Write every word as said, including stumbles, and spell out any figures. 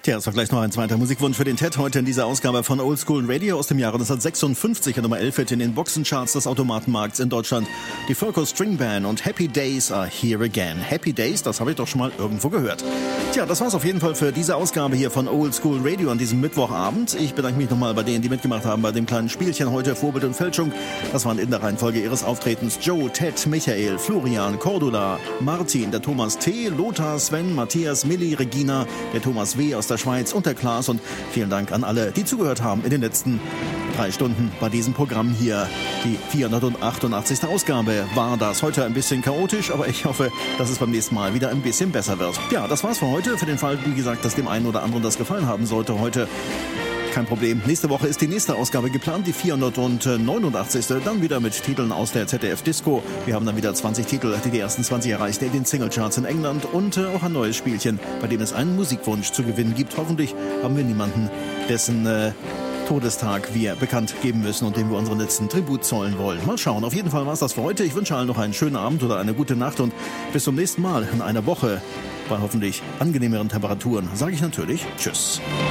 Tja, es war gleich noch ein zweiter Musikwunsch für den Ted heute in dieser Ausgabe von Old School Radio aus dem Jahre neunzehnhundertsechsundfünfzig. Nummer elf in den Boxencharts des Automatenmarkts in Deutschland. Die Folko String Band und Happy Days are here again. Happy Days, das habe ich doch schon mal irgendwo gehört. Tja, das war's auf jeden Fall für diese Ausgabe hier von Old School Radio an diesem Mittwochabend. Ich bedanke mich nochmal bei denen, die mitgemacht haben bei dem kleinen Spielchen heute, Vorbild und Fälschung. Das waren in der Reihenfolge ihres Auftretens Joe, Ted, Michael, Florian, Cordula, Martin, der Thomas T., Lothar, Sven, Matthias, Milli, Regina, der Thomas W. aus der Schweiz und der Klaas. Und vielen Dank an alle, die zugehört haben in den letzten drei Stunden bei diesem Programm hier. Die vierhundertachtundachtzigste Ausgabe war das. Heute ein bisschen chaotisch, aber ich hoffe, dass es beim nächsten Mal wieder ein bisschen besser wird. Ja, das war's für heute. Für den Fall, wie gesagt, dass dem einen oder anderen das gefallen haben sollte heute, kein Problem. Nächste Woche ist die nächste Ausgabe geplant, die vierhundertneunundachtzigste Dann wieder mit Titeln aus der Z D F-Disco. Wir haben dann wieder zwanzig Titel, die die ersten zwanzig erreichen in den Singlecharts in England und äh, auch ein neues Spielchen, bei dem es einen Musikwunsch zu gewinnen gibt. Hoffentlich haben wir niemanden, dessen äh, Todestag wir bekannt geben müssen und dem wir unseren letzten Tribut zollen wollen. Mal schauen. Auf jeden Fall war es das für heute. Ich wünsche allen noch einen schönen Abend oder eine gute Nacht und bis zum nächsten Mal in einer Woche bei hoffentlich angenehmeren Temperaturen sage ich natürlich Tschüss.